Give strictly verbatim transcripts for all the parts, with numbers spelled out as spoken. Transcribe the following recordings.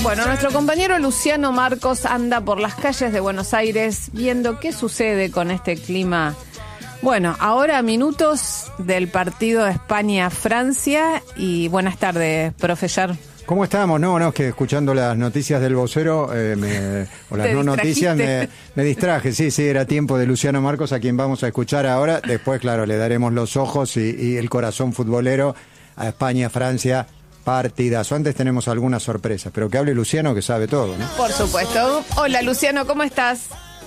Bueno, nuestro compañero Luciano Marcos anda por las calles de Buenos Aires viendo qué sucede con este clima. Bueno, ahora a minutos del partido de España-Francia y buenas tardes, profe Yar. ¿Cómo estamos? No, no, es que escuchando las noticias del vocero, eh, me, o las no noticias, me, me distraje. Sí, sí, era tiempo de Luciano Marcos, a quien vamos a escuchar ahora. Después, claro, le daremos los ojos y, y el corazón futbolero a España-Francia. Partidazo. Antes tenemos algunas sorpresas, pero que hable Luciano, que sabe todo, ¿no? Por supuesto. Hola, Luciano, ¿cómo estás?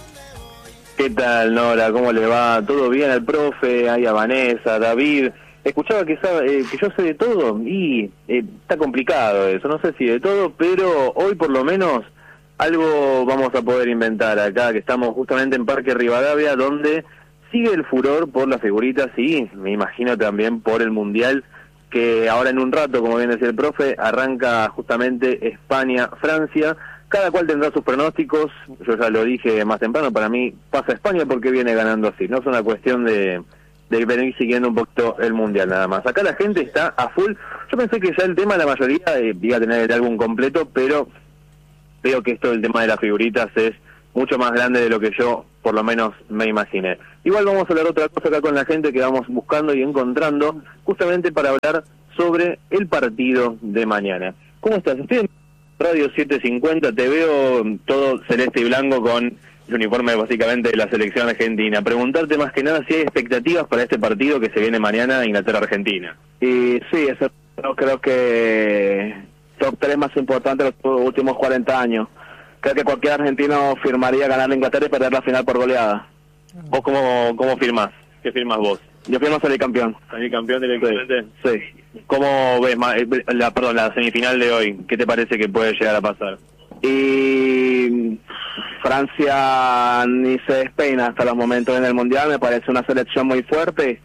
¿Qué tal, Nora? ¿Cómo le va? ¿Todo bien al profe? Ahí a Vanessa, David. Escuchaba que sabe, eh, que yo sé de todo y eh, está complicado eso. No sé si de todo, pero hoy por lo menos algo vamos a poder inventar acá, que estamos justamente en Parque Rivadavia, donde sigue el furor por las figuritas y me imagino también por el Mundial, que ahora en un rato, como bien decía el profe, arranca justamente España-Francia. Cada cual tendrá sus pronósticos. Yo ya lo dije más temprano, para mí pasa España porque viene ganando así. No es una cuestión de, de venir siguiendo un poquito el Mundial nada más. Acá la gente está a full. Yo pensé que ya el tema, la mayoría eh, iba a tener el álbum completo, pero veo que esto del tema de las figuritas es mucho más grande de lo que yo por lo menos me imaginé. Igual vamos a hablar otra cosa acá con la gente que vamos buscando y encontrando, justamente para hablar sobre el partido de mañana. ¿Cómo estás? Estoy en Radio setecientos cincuenta, te veo todo celeste y blanco con el uniforme básicamente de la selección argentina. Preguntarte más que nada si hay expectativas para este partido que se viene mañana, Inglaterra-Argentina. Y sí, eso creo que top tres más importante de los últimos cuarenta años. Creo que cualquier argentino firmaría ganar a Inglaterra y perder la final por goleada. ¿Vos cómo, cómo firmás? ¿Qué firmás vos? Yo firmo salir campeón. ¿Salir campeón directamente? Sí. sí. ¿Cómo ves la, perdón, la semifinal de hoy? ¿Qué te parece que puede llegar a pasar? Y Francia ni se despeina hasta los momentos en el Mundial, me parece una selección muy fuerte.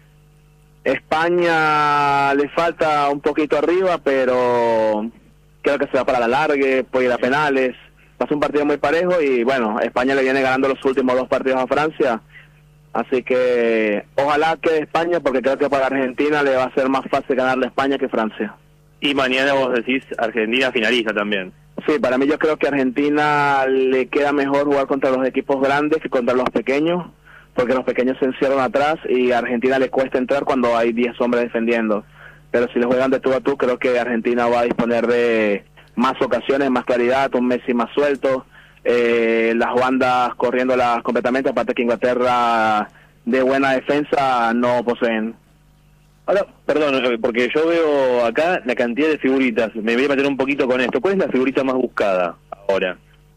España le falta un poquito arriba, pero creo que se va para la largue, puede ir a penales. Va a ser un partido muy parejo y bueno, España le viene ganando los últimos dos partidos a Francia, así que ojalá que España, porque creo que para Argentina le va a ser más fácil ganarle a España que Francia. Y mañana vos decís Argentina finaliza también. Sí, para mí yo creo que a Argentina le queda mejor jugar contra los equipos grandes que contra los pequeños, porque los pequeños se encierran atrás y a Argentina le cuesta entrar cuando hay diez hombres defendiendo. Pero si le juegan de tú a tú, creo que Argentina va a disponer de más ocasiones, más claridad, un Messi más suelto, eh, las bandas corriéndolas completamente, aparte que Inglaterra de buena defensa no poseen. Ahora, perdón, porque yo veo acá la cantidad de figuritas, me voy a meter un poquito con esto. ¿Cuál es la figurita más buscada ahora?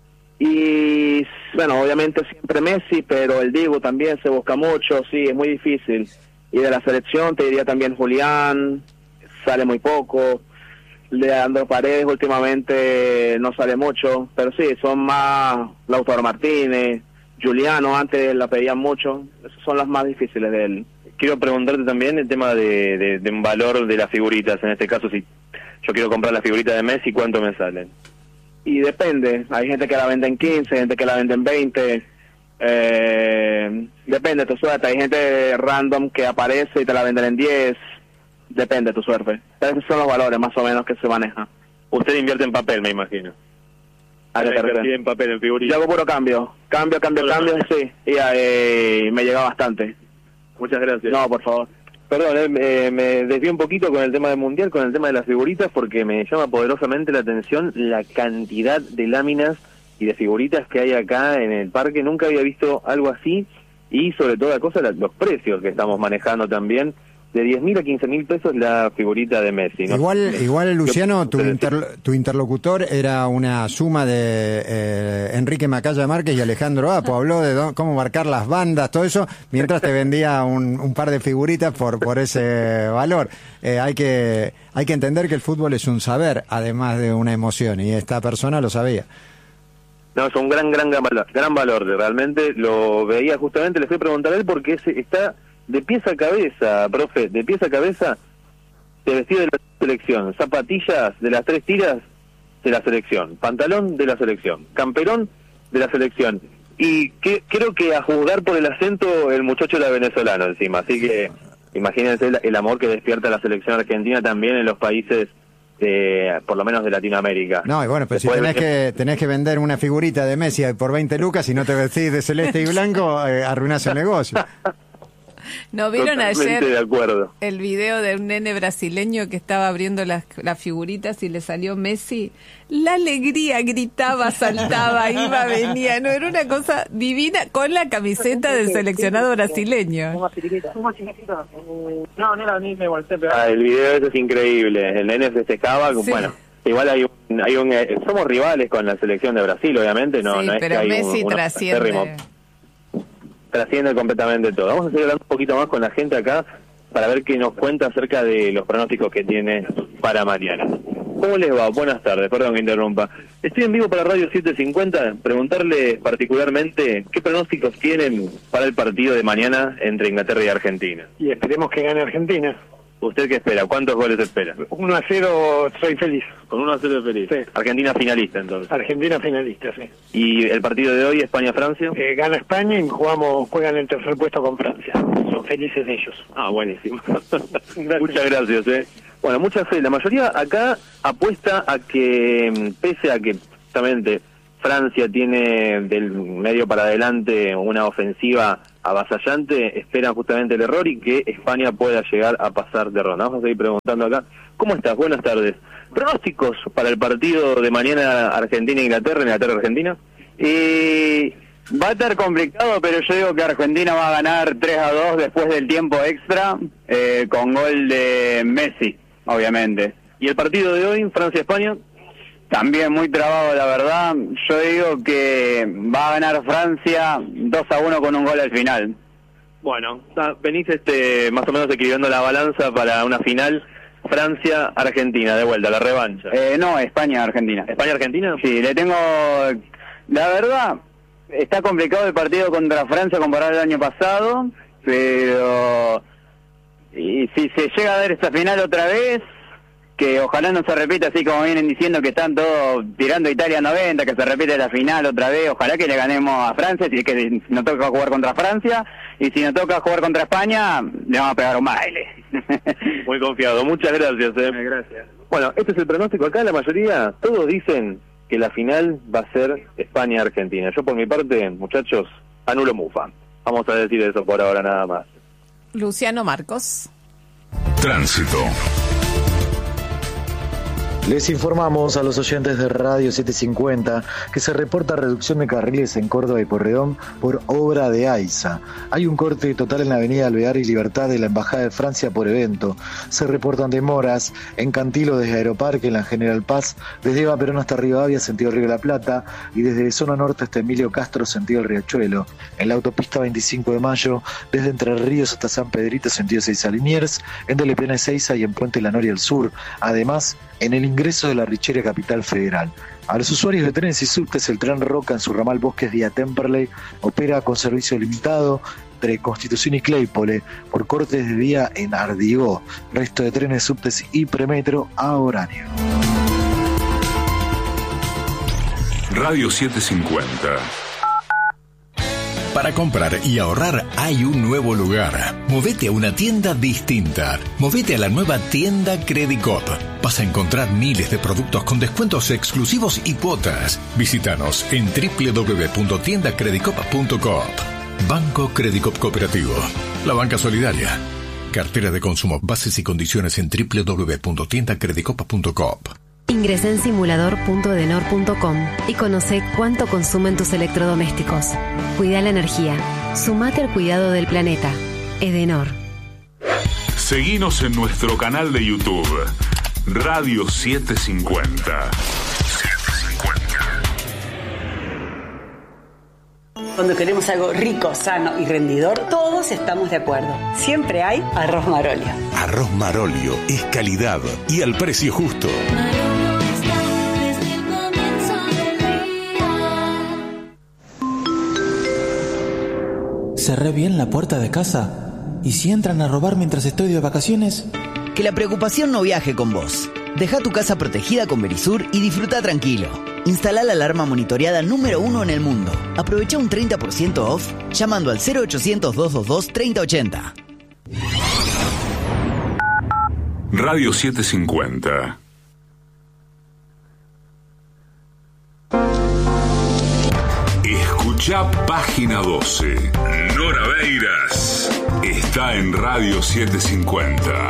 Y bueno, obviamente siempre Messi, pero el Diego también se busca mucho, sí, es muy difícil. Y de la selección te diría también Julián, sale muy poco. Leandro Paredes últimamente no sale mucho, pero sí, son más Lautaro Martínez, Juliano, antes la pedían mucho, esas son las más difíciles de él. Quiero preguntarte también el tema de, de, de un valor de las figuritas, en este caso si yo quiero comprar la figurita de Messi, ¿cuánto me salen? Y depende, hay gente que la vende en quince, gente que la vende en veinte, eh, depende de tu suerte, hay gente random que aparece y te la venden en diez. Depende de tu suerte. Esos son los valores más o menos que se manejan. Usted invierte en papel, me imagino. ¿A invertir en papel, en figuritas? Yo hago puro cambio. Cambio, cambio, cambio, sí. Y eh, me llega bastante. Muchas gracias. No, por favor. Perdón, eh, me desvío un poquito con el tema del Mundial, con el tema de las figuritas, porque me llama poderosamente la atención la cantidad de láminas y de figuritas que hay acá en el parque. Nunca había visto algo así y sobre toda cosa los precios que estamos manejando también. De diez mil a quince mil pesos la figurita de Messi, ¿no? Igual, igual Luciano, tu, interlo tu interlocutor era una suma de eh, Enrique Macaya Márquez y Alejandro Apo. Habló de cómo marcar las bandas, todo eso, mientras te vendía un, un par de figuritas por por ese valor. Eh, hay que hay que entender que el fútbol es un saber, además de una emoción, y esta persona lo sabía. No, es un gran, gran, gran valor, gran valor, realmente lo veía justamente, le fui a preguntar a él porque ese está de pies a cabeza, profe, de pies a cabeza, de vestido de la selección, zapatillas de las tres tiras de la selección, pantalón de la selección, camperón de la selección, y que, creo que a juzgar por el acento el muchacho era venezolano encima, así que imagínense el, el amor que despierta la selección argentina también en los países de, por lo menos de Latinoamérica. No, y bueno, pero si tenés que, tenés que vender una figurita de Messi por veinte lucas y no te vestís de celeste y blanco, eh, arruinás el negocio. ¿No vieron Totalmente ayer de acuerdo. el video de un nene brasileño que estaba abriendo las, las figuritas y le salió Messi? La alegría, gritaba, saltaba, iba, venía, no, era una cosa divina con la camiseta del seleccionado brasileño. No, no, ni me volteé, pero... Ah, el video ese es increíble, el nene festejaba, Sí. bueno, igual hay un, hay un eh, somos rivales con la selección de Brasil, obviamente, no, Sí, no es pero que hay Messi un, un trasciende. acérrimo. Trasciende completamente todo. Vamos a seguir hablando un poquito más con la gente acá para ver qué nos cuenta acerca de los pronósticos que tiene para mañana. ¿Cómo les va? Buenas tardes, perdón que interrumpa. Estoy en vivo para Radio setecientos cincuenta, preguntarle particularmente qué pronósticos tienen para el partido de mañana entre Inglaterra y Argentina. Y esperemos que gane Argentina. ¿Usted qué espera? ¿Cuántos goles espera? uno a cero, soy feliz. Con uno a cero feliz. Sí. Argentina finalista, entonces. Argentina finalista, sí. ¿Y el partido de hoy, España-Francia? Eh, gana España y jugamos, juegan el tercer puesto con Francia. Son felices ellos. Ah, buenísimo. Muchas gracias, eh. Bueno, mucha fe. La mayoría acá apuesta a que, pese a que justamente Francia tiene del medio para adelante una ofensiva avasallante, esperan justamente el error y que España pueda llegar a pasar de ronda. Vamos a seguir preguntando acá. ¿Cómo estás? Buenas tardes. ¿Pronósticos para el partido de mañana Argentina-Inglaterra, Inglaterra-Argentina? Y va a estar complicado, pero yo digo que Argentina va a ganar tres a dos después del tiempo extra, eh, con gol de Messi, obviamente. ¿Y el partido de hoy, Francia-España? También muy trabado, la verdad. Yo digo que va a ganar Francia dos a uno con un gol al final. Bueno, venís este, más o menos equilibrando la balanza para una final Francia-Argentina, de vuelta, la revancha. Eh, no, España-Argentina. ¿España-Argentina? Sí, le tengo... La verdad, está complicado el partido contra Francia comparado al año pasado, pero... Y si se llega a ver esta final otra vez, que ojalá no se repita así como vienen diciendo que están todos tirando Italia noventa, que se repite la final otra vez, ojalá que le ganemos a Francia, si es que nos toca jugar contra Francia, y si nos toca jugar contra España, le vamos a pegar un baile. Muy confiado, muchas gracias. Eh. Gracias. Bueno, este es el pronóstico acá, la mayoría, todos dicen que la final va a ser España-Argentina. Yo por mi parte, muchachos, anulo mufa. Vamos a decir eso por ahora nada más. Luciano Marcos. Tránsito. Les informamos a los oyentes de Radio setecientos cincuenta que se reporta reducción de carriles en Córdoba y Porredón por obra de AISA. Hay un corte total en la avenida Alvear y Libertad de la Embajada de Francia por evento. Se reportan demoras en Cantilo desde Aeroparque, en la General Paz, desde Eva Perón hasta Rivadavia, sentido Río de la Plata, y desde zona norte hasta Emilio Castro, sentido el Riachuelo. En la autopista veinticinco de mayo, desde Entre Ríos hasta San Pedrito, sentido Seiza Liniers, en Deleplena y Seiza y en Puente La Noria al sur. Además, en el ingreso de la Richeria Capital Federal. A los usuarios de trenes y subtes, el tren Roca en su ramal Bosques vía Temperley opera con servicio limitado entre Constitución y Claypole por cortes de vía en Ardigó. Resto de trenes, subtes y premetro a horario. Radio setecientos cincuenta. Para comprar y ahorrar hay un nuevo lugar. Movete a una tienda distinta. Movete a la nueva tienda Credicop. Vas a encontrar miles de productos con descuentos exclusivos y cuotas. Visítanos en doble u doble u doble u punto tienda credicop punto coop. Banco Credicop Cooperativo. La banca solidaria. Cartera de consumo. Bases y condiciones en doble u doble u doble u punto tienda credicop punto coop. Ingresá en simulador punto edenor punto com y conoce cuánto consumen tus electrodomésticos. Cuida la energía. Sumate al cuidado del planeta. Edenor. Seguinos en nuestro canal de YouTube, Radio setecientos cincuenta. Cuando queremos algo rico, sano y rendidor, todos estamos de acuerdo. Siempre hay arroz Marolio. Arroz Marolio es calidad y al precio justo. Cerré bien la puerta de casa. ¿Y si entran a robar mientras estoy de vacaciones? Que la preocupación no viaje con vos. Deja tu casa protegida con Verisur y disfruta tranquilo. Instala la alarma monitoreada número uno en el mundo. Aprovecha un treinta por ciento off llamando al cero ochocientos, doscientos veintidós, treinta ochenta. Radio setecientos cincuenta. Escucha Página doce. Nora Beiras está en Radio setecientos cincuenta.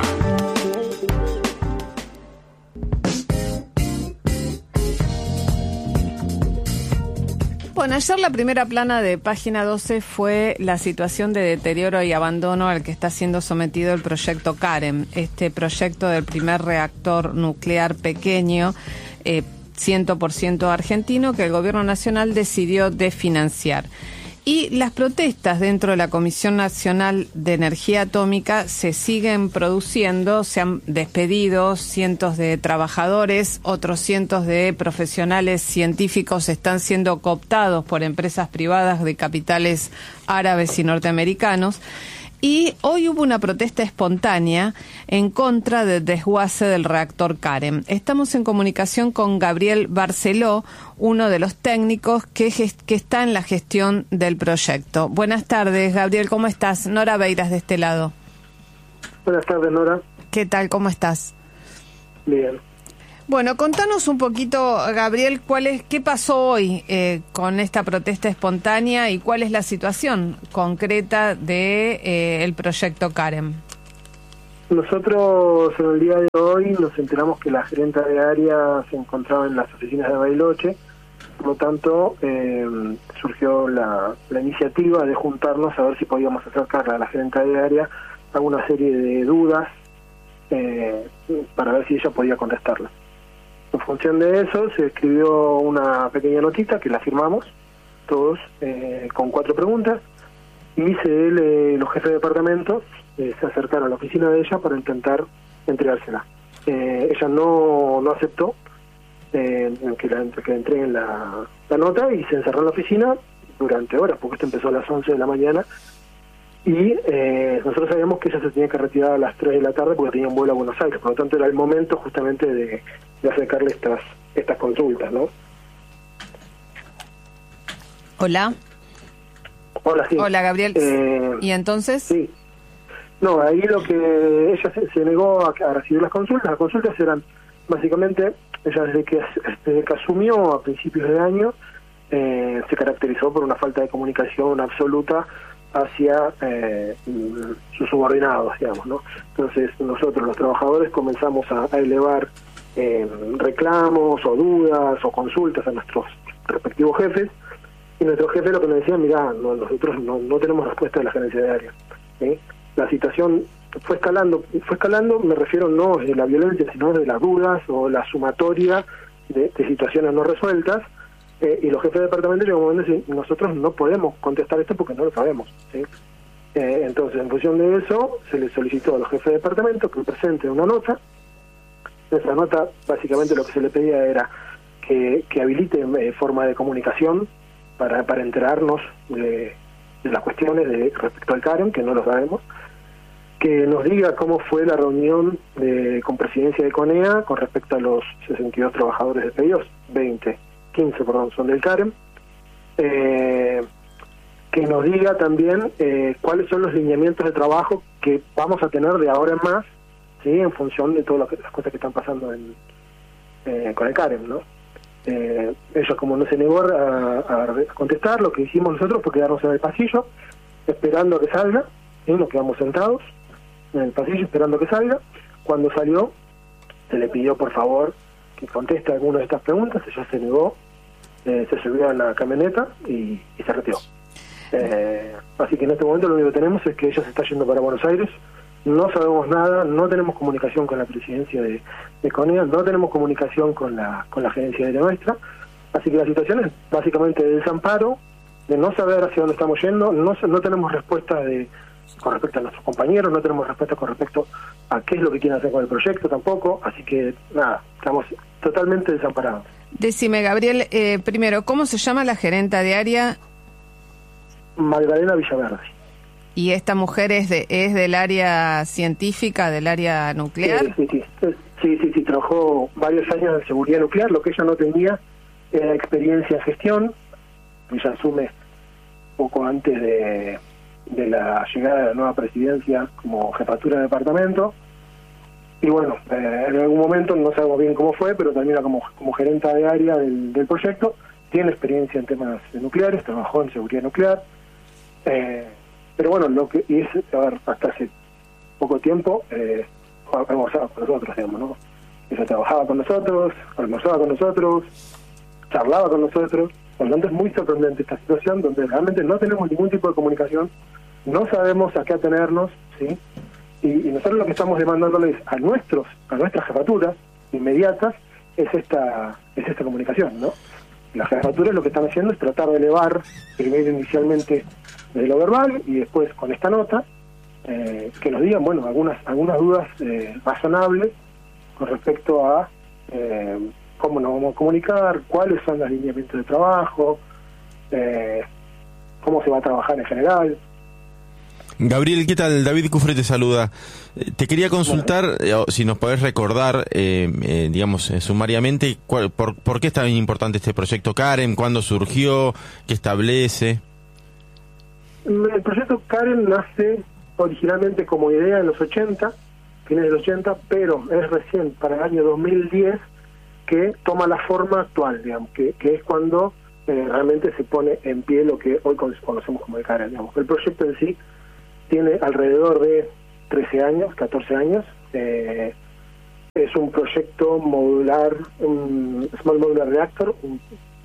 Bueno, ayer la primera plana de Página doce fue la situación de deterioro y abandono al que está siendo sometido el proyecto CAREM, este proyecto del primer reactor nuclear pequeño, eh, cien por ciento argentino, que el Gobierno Nacional decidió desfinanciar. Y las protestas dentro de la Comisión Nacional de Energía Atómica se siguen produciendo, se han despedido cientos de trabajadores, otros cientos de profesionales científicos están siendo cooptados por empresas privadas de capitales árabes y norteamericanos. Y hoy hubo una protesta espontánea en contra del desguace del reactor CAREM. Estamos en comunicación con Gabriel Barceló, uno de los técnicos que, que está en la gestión del proyecto. Buenas tardes, Gabriel, ¿cómo estás? Nora Beiras de este lado. Buenas tardes, Nora. ¿Qué tal? ¿Cómo estás? Bien. Bueno, contanos un poquito, Gabriel, cuál es, qué pasó hoy eh, con esta protesta espontánea y cuál es la situación concreta de eh, el proyecto CAREM. Nosotros en el día de hoy nos enteramos que la gerenta de área se encontraba en las oficinas de Bariloche, por lo tanto eh, surgió la, la iniciativa de juntarnos a ver si podíamos acercarle a la gerenta de área a una serie de dudas eh, para ver si ella podía contestarlas. En función de eso se escribió una pequeña notita que la firmamos todos eh, con cuatro preguntas y se le, los jefes de departamento eh, se acercaron a la oficina de ella para intentar entregársela. Eh, ella no, no aceptó eh, que, la, que le entreguen la, la nota y se encerró en la oficina durante horas, porque esto empezó a las once de la mañana y eh, nosotros sabíamos que ella se tenía que retirar a las tres de la tarde porque tenía un vuelo a Buenos Aires, por lo tanto era el momento justamente de, de acercarle estas estas consultas, ¿no? Hola. Hola, sí. Hola, Gabriel. Eh, ¿Y entonces? Sí. No, ahí lo que ella se, se negó a, a recibir las consultas. Las consultas eran, básicamente, ella desde que, desde que asumió a principios de año, eh, se caracterizó por una falta de comunicación absoluta hacia eh, sus subordinados, digamos, ¿no? Entonces nosotros los trabajadores comenzamos a, a elevar eh, reclamos o dudas o consultas a nuestros respectivos jefes y nuestros jefes lo que nos decían, mirá, no, nosotros no, no tenemos respuesta de la gerencia de área, ¿sí? La situación fue escalando, fue escalando, me refiero no de la violencia, sino de las dudas o la sumatoria de, de situaciones no resueltas. Eh, y los jefes de departamento llegan un momento y dicen, nosotros no podemos contestar esto porque no lo sabemos, ¿sí? Eh, entonces, en función de eso, se les solicitó a los jefes de departamento que presenten una nota. Esa nota, básicamente lo que se le pedía era que, que habilite eh, forma de comunicación para, para enterarnos de, de las cuestiones de respecto al CAREM, que no lo sabemos, que nos diga cómo fue la reunión de, con presidencia de CONEA con respecto a los sesenta y dos trabajadores de pedidos, veinte quince, perdón, son del CAREM, eh, que nos diga también eh, cuáles son los lineamientos de trabajo que vamos a tener de ahora en más, ¿sí? En función de todas lo que, las cosas que están pasando en, eh, con el CAREM, ¿no? Eh, ellos, como no se negó a, a contestar, lo que hicimos nosotros fue quedarnos en el pasillo, esperando a que salga, ¿sí? Nos quedamos sentados en el pasillo esperando a que salga. Cuando salió, se le pidió por favor que conteste alguna de estas preguntas, ella se negó, eh, se subió a la camioneta y, y se retiró. Eh, así que en este momento lo único que tenemos es que ella se está yendo para Buenos Aires, no sabemos nada, no tenemos comunicación con la presidencia de, de CONEA, no tenemos comunicación con la con la gerencia de nuestra, así que la situación es básicamente de desamparo, de no saber hacia dónde estamos yendo, no, no tenemos respuesta de con respecto a nuestros compañeros, no tenemos respuesta con respecto a qué es lo que quieren hacer con el proyecto tampoco, así que nada, estamos totalmente desamparados. Decime, Gabriel, eh, primero, ¿cómo se llama la gerenta de área? Magdalena Villaverde. ¿Y esta mujer es de es del área científica, del área nuclear? Sí, sí, sí, sí, sí, sí, trabajó varios años en seguridad nuclear, lo que ella no tenía era experiencia en gestión, ella asume poco antes de... de la llegada de la nueva presidencia como jefatura de departamento y bueno, eh, en algún momento no sabemos bien cómo fue, pero termina como, como gerenta de área del, del proyecto tiene experiencia en temas nucleares, trabajó en seguridad nuclear, eh, pero bueno, lo que y es, a ver, hasta hace poco tiempo eh, almorzaba con nosotros, digamos, ¿no? Ella trabajaba con nosotros, almorzaba con nosotros, charlaba con nosotros. Por lo tanto, es muy sorprendente esta situación donde realmente no tenemos ningún tipo de comunicación, no sabemos a qué atenernos, ¿sí? Y, y nosotros lo que estamos demandándoles a nuestros, a nuestras jefaturas inmediatas es esta, es esta comunicación, ¿no? Las jefaturas lo que están haciendo es tratar de elevar, primero inicialmente de lo verbal y después con esta nota, eh, que nos digan, bueno, algunas, algunas dudas eh, razonables con respecto a eh, cómo nos vamos a comunicar, cuáles son los lineamientos de trabajo, eh, cómo se va a trabajar en general. Gabriel, ¿qué tal? David Cufré te saluda. Eh, te quería consultar, bueno. eh, si nos podés recordar, eh, eh, digamos, eh, sumariamente, cuál, por, por qué es tan importante este proyecto Karen, cuándo surgió, qué establece. El proyecto Karen nace originalmente como idea en los ochenta, fines de los ochenta, pero es recién, para el año dos mil diez, que toma la forma actual, digamos, que, que es cuando eh, realmente se pone en pie lo que hoy conocemos como el Karen, digamos. El proyecto en sí tiene alrededor de trece años, catorce años, eh, es un proyecto modular, un Small Modular Reactor, un,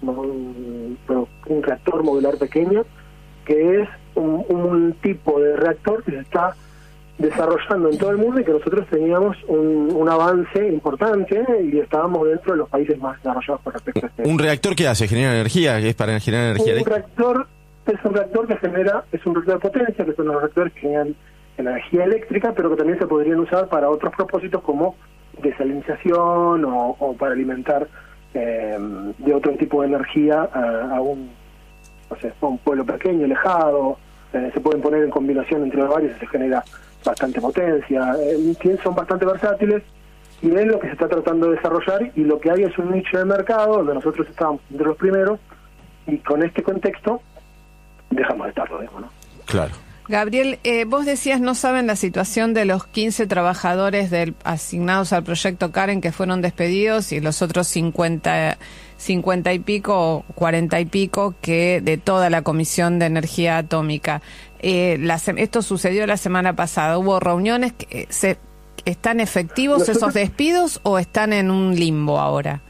un, un reactor modular pequeño, que es un, un tipo de reactor que se está desarrollando en todo el mundo y que nosotros teníamos un, un avance importante y estábamos dentro de los países más desarrollados con respecto a este. ¿Un reactor qué hace? ¿Genera energía? ¿Es para generar energía? Un reactor es un reactor que genera, es un reactor de potencia, que son los reactores que generan energía eléctrica, pero que también se podrían usar para otros propósitos como desalinización o, o para alimentar eh, de otro tipo de energía a, a un, no sé, a un pueblo pequeño, alejado. Eh, se pueden poner en combinación entre varios y se genera bastante potencia. Eh, son bastante versátiles y es lo que se está tratando de desarrollar, y lo que hay es un nicho de mercado donde nosotros estábamos entre los primeros, y con este contexto dejamos de estarlo, digamos, ¿no? Claro. Gabriel, eh, vos decías, no saben la situación de los quince trabajadores del, asignados al proyecto Karen que fueron despedidos, y los otros cincuenta, cincuenta y pico, cuarenta y pico que de toda la Comisión de Energía Atómica. Eh, la, esto sucedió la semana pasada. ¿Hubo reuniones? Que, se, ¿Están efectivos Nosotros, esos despidos o están en un limbo ahora?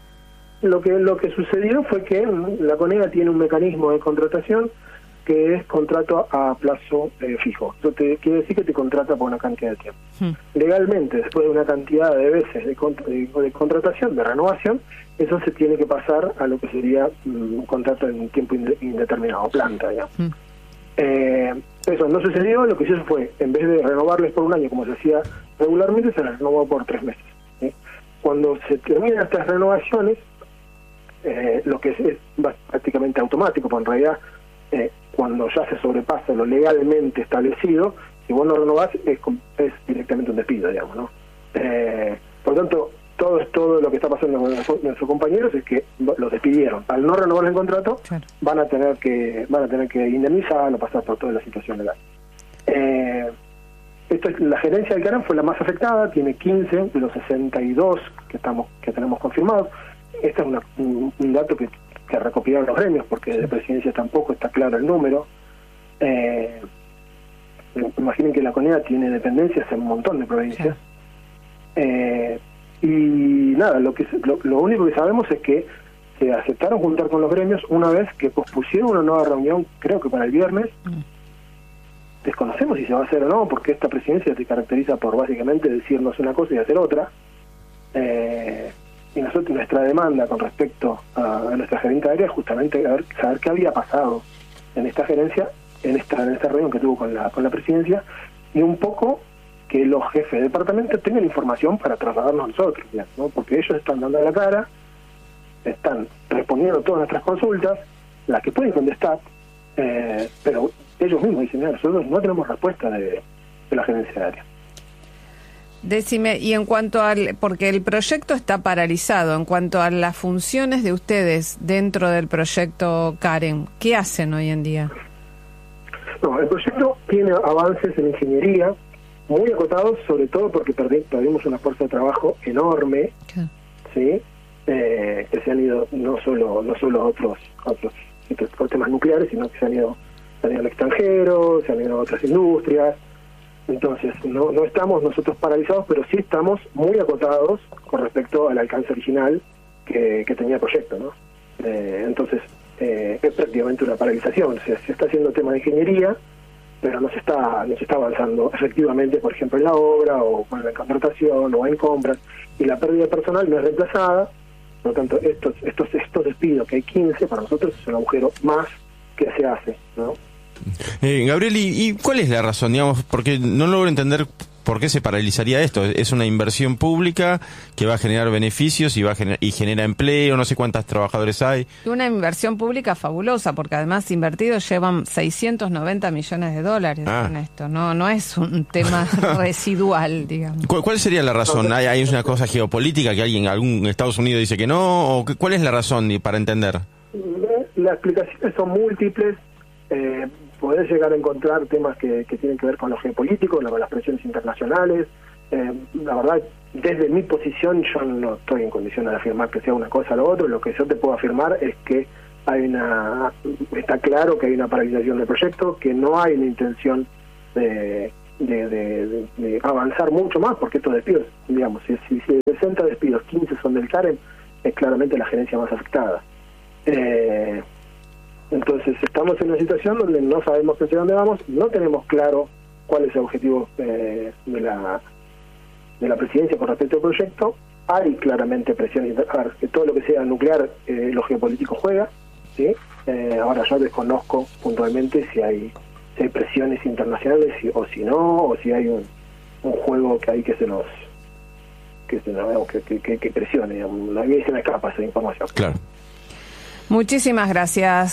Lo que, lo que sucedió fue que la CONEA tiene un mecanismo de contratación que es contrato a plazo eh, fijo. Eso te quiere decir que te contrata por una cantidad de tiempo. Hmm. Legalmente, después de una cantidad de veces de, cont de, de contratación, de renovación, eso se tiene que pasar a lo que sería um, un contrato en tiempo inde indeterminado, planta, digamos. Hmm. Eh, eso no sucedió. Lo que hizo fue, en vez de renovarles por un año como se hacía regularmente, se les renovó por tres meses. ¿sí? Cuando se terminan estas renovaciones, eh, lo que es, es prácticamente automático, porque en realidad eh, cuando ya se sobrepasa lo legalmente establecido, si vos no renovás, es, es directamente un despido, digamos, ¿no? Eh, por lo tanto, todo es todo lo que está pasando con nuestros compañeros es que los despidieron. Al no renovar el contrato, claro, van a tener que van a tener que indemnizar o pasar por toda la situación legal. Eh, esto es, la gerencia del Karen fue la más afectada, tiene quince de los sesenta y dos que estamos que tenemos confirmados. Este es una, un, un dato que que recopilaron los gremios, porque de presidencia tampoco está claro el número. Eh, imaginen que la CONEA tiene dependencias en un montón de provincias. Eh, y nada, lo, que lo, lo único que sabemos es que se aceptaron juntar con los gremios una vez que pospusieron una nueva reunión, creo que para el viernes. Mm. Desconocemos si se va a hacer o no, porque esta presidencia se caracteriza por básicamente decirnos una cosa y hacer otra. Eh, Y nosotros, nuestra demanda con respecto a, a nuestra gerente aérea es justamente a ver, saber qué había pasado en esta gerencia, en esta en esta reunión que tuvo con la con la presidencia, y un poco que los jefes de departamento tengan información para trasladarnos a nosotros, ya, ¿no? Porque ellos están dando la cara, están respondiendo todas nuestras consultas, las que pueden contestar, eh, pero ellos mismos dicen, mira, nosotros no tenemos respuesta de, de la gerencia aérea. Decime, y en cuanto al, porque el proyecto está paralizado, en cuanto a las funciones de ustedes dentro del proyecto Karen, ¿qué hacen hoy en día? No, el proyecto tiene avances en ingeniería muy acotados, sobre todo porque perdimos una fuerza de trabajo enorme, ¿sí? eh, que se han ido no solo no solo a otros otros, otros temas nucleares, sino que se han ido, se han ido al extranjero, se han ido a otras industrias. Entonces, no, no estamos nosotros paralizados, pero sí estamos muy acotados con respecto al alcance original que, que tenía el proyecto, ¿no? Eh, entonces, eh, es prácticamente una paralización. O sea, se está haciendo tema de ingeniería, pero no se está no se está avanzando efectivamente, por ejemplo, en la obra, o con la contratación, o en compras, y la pérdida de personal no es reemplazada. Por lo tanto, estos estos estos despidos, que hay quince, para nosotros es un agujero más que se hace, ¿no? Eh, Gabriel, ¿y, ¿y cuál es la razón? Digamos, porque no logro entender por qué se paralizaría esto. Es una inversión pública que va a generar beneficios y va a gener- y genera empleo, no sé cuántos trabajadores hay. Una inversión pública fabulosa, porque además invertidos llevan seiscientos noventa millones de dólares Ah. en esto. No, no es un tema residual, digamos. ¿Cuál, cuál sería la razón? ¿Hay, hay una cosa geopolítica que alguien, algún Estados Unidos dice que no? ¿O qué- cuál es la razón y- para entender? Las explicaciones son múltiples. Eh, podés llegar a encontrar temas que, que tienen que ver con lo geopolítico, con las presiones internacionales. Eh, la verdad, desde mi posición yo no estoy en condiciones de afirmar que sea una cosa o lo otro. Lo que yo te puedo afirmar es que hay una está claro que hay una paralización del proyecto, que no hay una intención de, de, de, de, de avanzar mucho más, porque estos despidos, digamos, si, si, si de sesenta despidos, quince son del CAREM, es claramente la gerencia más afectada. Eh, Entonces estamos en una situación donde no sabemos hacia dónde vamos, no tenemos claro cuál es el objetivo eh, de la de la presidencia con respecto al proyecto. Hay claramente presiones internacionales, que todo lo que sea nuclear, eh, lo geopolítico juega, ¿sí? Eh, ahora yo desconozco puntualmente si hay si hay presiones internacionales si, o si no, o si hay un, un juego que hay que se nos que se nos que, que, que, que presione, digamos. A mí se me escapa esa información. Claro. Muchísimas gracias.